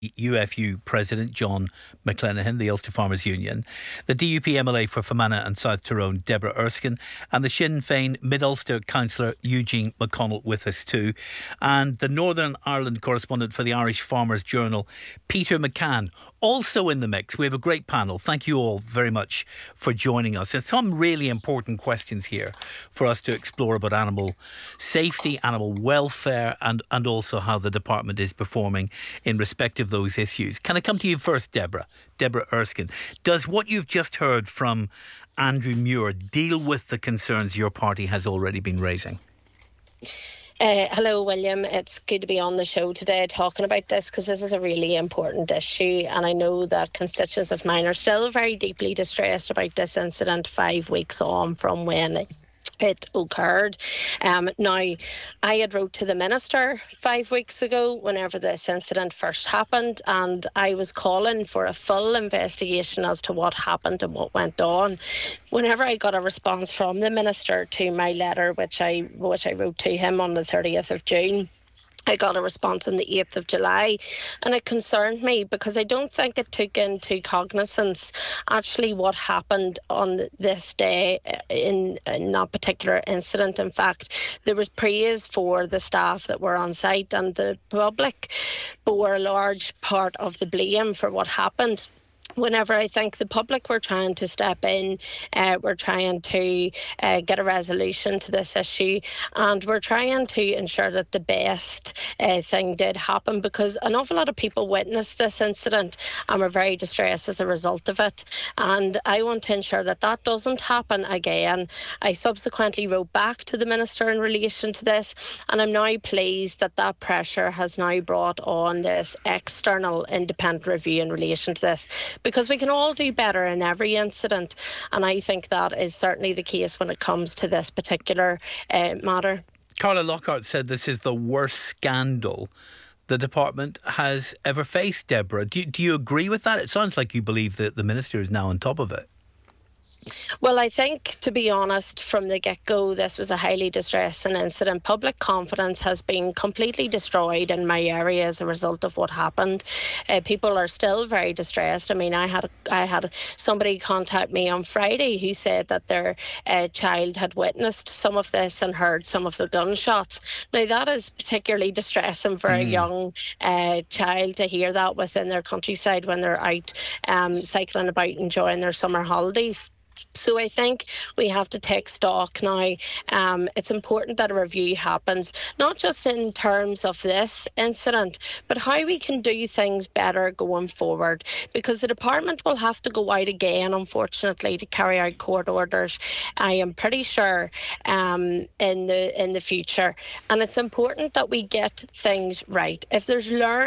UFU President John McLenaghan, the Ulster Farmers Union, the DUP MLA for Fermanagh and South Tyrone, Deborah Erskine, and the Sinn Féin Mid-Ulster Councillor Eugene McConnell with us too, and the Northern Ireland correspondent for the Irish Farmers Journal, Peter McCann, also in the mix. We have a great panel. Thank you all very much for joining us. There's some really important questions here for us to explore about animal safety, animal welfare, and also how the department is performing in respect of those issues. Can I come to you first, Deborah Erskine? Does what you've just heard from Andrew Muir deal with the concerns your party has already been raising? Hello, William. It's good to be on the show today talking about this, because this is a really important issue, and I know that constituents of mine are still very deeply distressed about this incident 5 weeks on from when it occurred. Now, I had wrote to the Minister 5 weeks ago whenever this incident first happened, and I was calling for a full investigation as to what happened and what went on. Whenever I got a response from the Minister to my letter, which I wrote to him on the 30th of June, I got a response on the 8th of July, and it concerned me because I don't think it took into cognizance actually what happened on this day in that particular incident. In fact, there was praise for the staff that were on site, and the public bore a large part of the blame for what happened. Whenever I think the public were trying to step in, we're trying to get a resolution to this issue, and we're trying to ensure that the best thing did happen, because an awful lot of people witnessed this incident and were very distressed as a result of it, and I want to ensure that that doesn't happen again. I subsequently wrote back to the Minister in relation to this, and I'm now pleased that that pressure has now brought on this external independent review in relation to this, because we can all do better in every incident, and I think that is certainly the case when it comes to this particular matter. Carla Lockhart said this is the worst scandal the department has ever faced, Deborah. Do you agree with that? It sounds like you believe that the Minister is now on top of it. Well, I think, to be honest, from the get-go, this was a highly distressing incident. Public confidence has been completely destroyed in my area as a result of what happened. People are still very distressed. I mean, I had somebody contact me on Friday who said that their child had witnessed some of this and heard some of the gunshots. Now, that is particularly distressing for a young child to hear that within their countryside when they're out cycling about enjoying their summer holidays. So I think we have to take stock now. It's important that a review happens, not just in terms of this incident, but how we can do things better going forward, because the department will have to go out again, unfortunately, to carry out court orders, I am pretty sure, in the future. And it's important that we get things right. If there's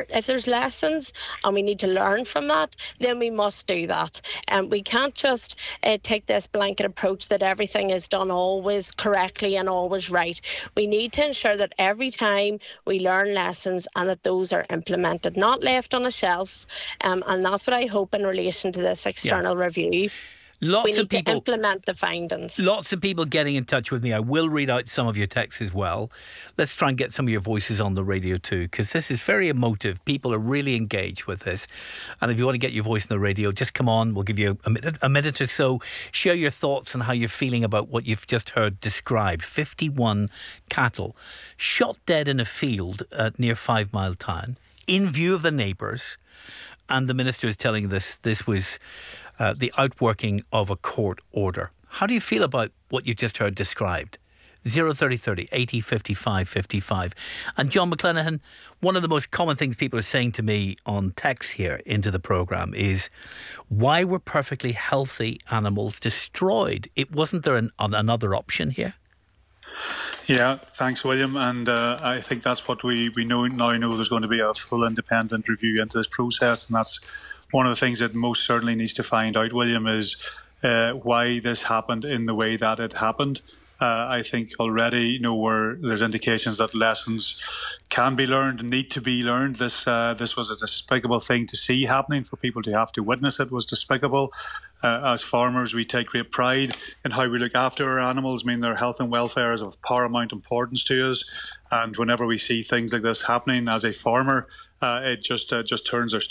lessons and we need to learn from that, then we must do that. We can't just take this blanket approach that everything is done always correctly and always right. We need to ensure that every time we learn lessons and that those are implemented, not left on a shelf. And that's what I hope in relation to this external review. We need to implement the findings. Lots of people getting in touch with me. I will read out some of your texts as well. Let's try and get some of your voices on the radio too, because this is very emotive. People are really engaged with this. And if you want to get your voice on the radio, just come on. We'll give you a minute or so. Share your thoughts and how you're feeling about what you've just heard described. 51 cattle shot dead in a field near 5 Mile Town in view of the neighbours. And the Minister is telling this was the outworking of a court order. How do you feel about what you just heard described? 03030 80 55 55. And John McLenaghan, one of the most common things people are saying to me on text here into the programme is, why were perfectly healthy animals destroyed? Wasn't there another option here? Yeah, thanks, William. And I think that's what we now know. There's going to be a full independent review into this process, and that's one of the things that most certainly needs to find out, William, is why this happened in the way that it happened. I think already, where there's indications that lessons can be learned, need to be learned. This was a despicable thing to see happening. For people to have to witness it was despicable. As farmers, we take great pride in how we look after our animals. I mean, their health and welfare is of paramount importance to us. And whenever we see things like this happening as a farmer, it just turns our stomach.